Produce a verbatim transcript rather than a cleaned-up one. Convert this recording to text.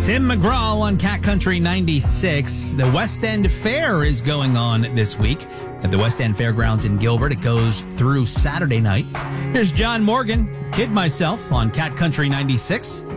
Tim McGraw on Cat Country ninety-six. The West End Fair is going on this week at the West End Fairgrounds in Gilbert. It goes through Saturday night. Here's John Morgan, Kid Myself on Cat Country ninety-six.